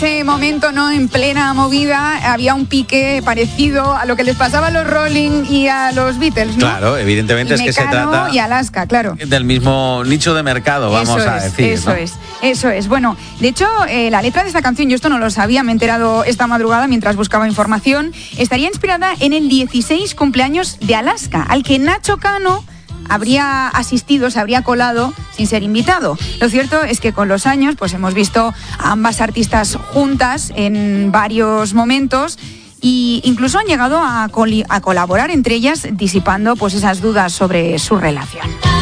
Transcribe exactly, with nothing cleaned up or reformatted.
ese momento, ¿no? En plena movida, había un pique parecido a lo que les pasaba a los Rolling y a los Beatles, ¿no? Claro, evidentemente y es que se Mecano trata y Alaska, claro. del mismo nicho de mercado, vamos eso a es, decir. Eso ¿no? es, eso es. Bueno, de hecho, eh, la letra de esta canción, yo esto no lo sabía, me he enterado esta madrugada mientras buscaba información, estaría inspirada en el dieciséis cumpleaños de Alaska, al que Nacho Cano habría asistido, se habría colado sin ser invitado. Lo cierto es que con los años pues hemos visto a ambas artistas juntas en varios momentos e incluso han llegado a, coli- a colaborar entre ellas, disipando pues esas dudas sobre su relación.